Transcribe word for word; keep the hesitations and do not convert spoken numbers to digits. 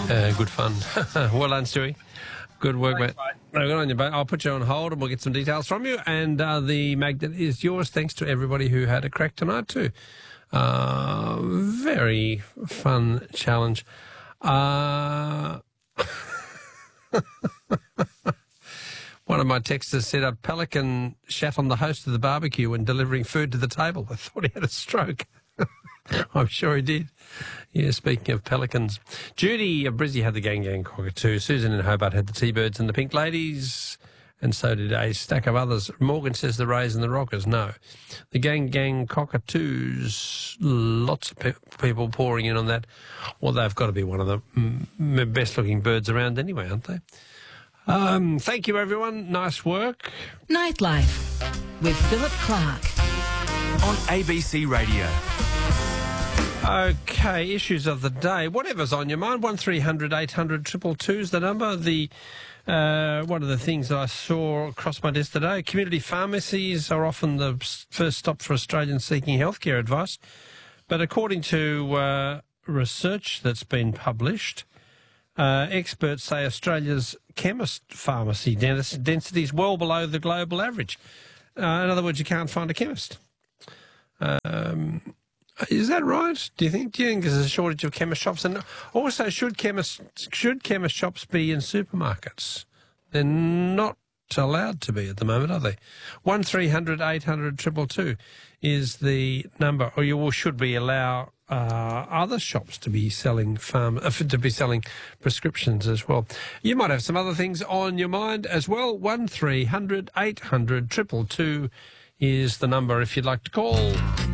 Uh, good fun. Well done, Stewie. Good work, Thanks, mate. mate. No, good on you, mate. I'll put you on hold and we'll get some details from you. And uh, the magnet is yours. Thanks to everybody who had a crack tonight too. Uh, very fun challenge. Uh, one of my texters said a pelican shat on the host of the barbecue when delivering food to the table. I thought he had a stroke. I'm sure he did. Yeah, speaking of pelicans. Judy of Brizzy had the Gang Gang Cockatoo. Susan in Hobart had the T-Birds and the Pink Ladies. And so did a stack of others. Morgan says the Rays and the Rockers. No. The Gang Gang Cockatoos, lots of pe- people pouring in on that. Well, they've got to be one of the mm, best-looking birds around anyway, aren't they? Um, thank you, everyone. Nice work. Nightlife with Philip Clark on A B C Radio. Okay, issues of the day. Whatever's on your mind, one three hundred eight hundred two two two is the number. The uh, one of the things that I saw across my desk today, community pharmacies are often the first stop for Australians seeking healthcare advice. But according to uh, research that's been published, uh, experts say Australia's chemist pharmacy density is well below the global average. Uh, in other words, you can't find a chemist. Um... Is that right? Do you think? Do you think there's a shortage of chemist shops? And also, should chemist should chemist shops be in supermarkets? They're not allowed to be at the moment, are they? One three hundred eight hundred two two two is the number, or you will should we allow uh, other shops to be selling farm uh, to be selling prescriptions as well? You might have some other things on your mind as well. One three hundred eight hundred two two two is the number if you'd like to call.